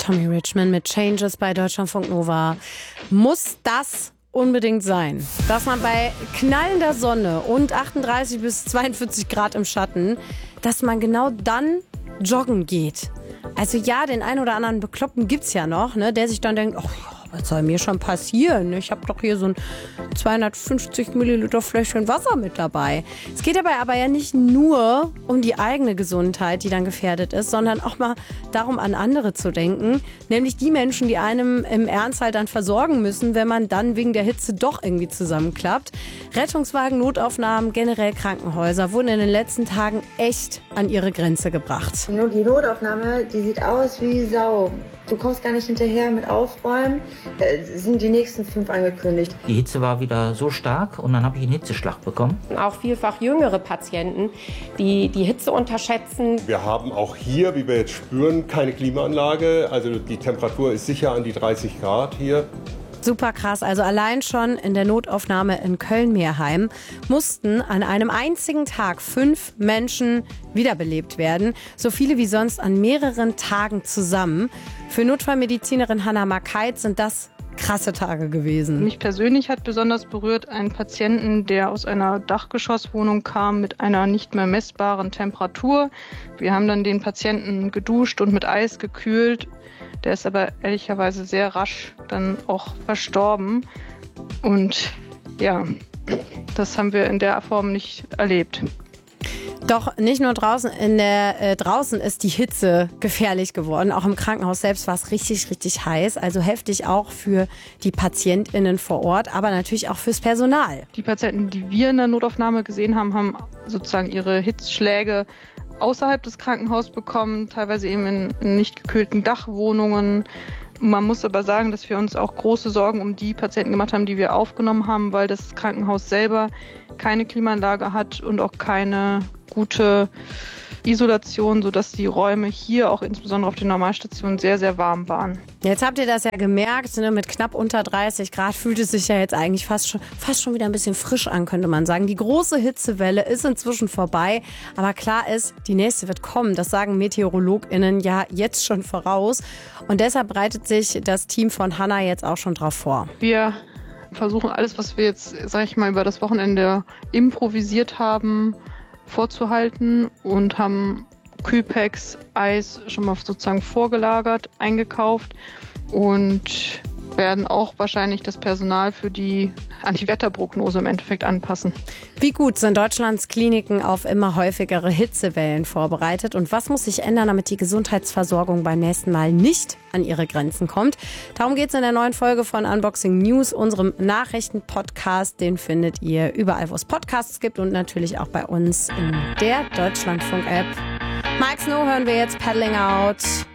Tommy Richman mit Changes bei Deutschlandfunk Nova. Muss das unbedingt sein, dass man bei knallender Sonne und 38 bis 42 Grad im Schatten, dass man genau dann joggen geht? Also ja, den einen oder anderen Bekloppten gibt's ja noch, ne, der sich dann denkt, oh ja, was soll mir schon passieren? Ich habe doch hier so ein 250 Milliliter Fläschchen Wasser mit dabei. Es geht dabei aber ja nicht nur um die eigene Gesundheit, die dann gefährdet ist, sondern auch mal darum, an andere zu denken. Nämlich die Menschen, die einem im Ernstfall dann versorgen müssen, wenn man dann wegen der Hitze doch irgendwie zusammenklappt. Rettungswagen, Notaufnahmen, generell Krankenhäuser wurden in den letzten Tagen echt an ihre Grenze gebracht. Die Notaufnahme, die sieht aus wie Sau. Du kommst gar nicht hinterher mit Aufräumen. Sind die nächsten 5 angekündigt. Die Hitze war wieder so stark und dann habe ich einen Hitzeschlag bekommen. Auch vielfach jüngere Patienten, die die Hitze unterschätzen. Wir haben auch hier, wie wir jetzt spüren, keine Klimaanlage. Also die Temperatur ist sicher an die 30 Grad hier. Super krass. Also allein schon in der Notaufnahme in Köln-Meerheim mussten an einem einzigen Tag 5 Menschen wiederbelebt werden. So viele wie sonst an mehreren Tagen zusammen. Für Notfallmedizinerin Hanna Markeit sind das krasse Tage gewesen. Mich persönlich hat besonders berührt einen Patienten, der aus einer Dachgeschosswohnung kam mit einer nicht mehr messbaren Temperatur. Wir haben dann den Patienten geduscht und mit Eis gekühlt. Der ist aber ehrlicherweise sehr rasch dann auch verstorben. Und ja, das haben wir in der Form nicht erlebt. Doch nicht nur draußen, draußen ist die Hitze gefährlich geworden. Auch im Krankenhaus selbst war es richtig, richtig heiß. Also heftig auch für die PatientInnen vor Ort, aber natürlich auch fürs Personal. Die Patienten, die wir in der Notaufnahme gesehen haben, haben sozusagen ihre Hitzschläge außerhalb des Krankenhauses bekommen, teilweise eben in nicht gekühlten Dachwohnungen. Man muss aber sagen, dass wir uns auch große Sorgen um die Patienten gemacht haben, die wir aufgenommen haben, weil das Krankenhaus selber keine Klimaanlage hat und auch keine gute Isolation, sodass die Räume hier auch insbesondere auf den Normalstationen sehr, sehr warm waren. Jetzt habt ihr das ja gemerkt, ne, mit knapp unter 30 Grad fühlt es sich ja jetzt eigentlich fast schon wieder ein bisschen frisch an, könnte man sagen. Die große Hitzewelle ist inzwischen vorbei, aber klar ist, die nächste wird kommen. Das sagen MeteorologInnen ja jetzt schon voraus. Und deshalb bereitet sich das Team von Hanna jetzt auch schon drauf vor. Wir versuchen alles, was wir jetzt, sag ich mal, über das Wochenende improvisiert haben, vorzuhalten und haben Kühlpacks, Eis schon mal sozusagen vorgelagert, eingekauft und werden auch wahrscheinlich das Personal für an die Wetterprognose im Endeffekt anpassen. Wie gut sind Deutschlands Kliniken auf immer häufigere Hitzewellen vorbereitet und was muss sich ändern, damit die Gesundheitsversorgung beim nächsten Mal nicht an ihre Grenzen kommt? Darum geht es in der neuen Folge von Unboxing News, unserem Nachrichten-Podcast. Den findet ihr überall, wo es Podcasts gibt und natürlich auch bei uns in der Deutschlandfunk-App. Mike Snow hören wir jetzt, Paddling Out.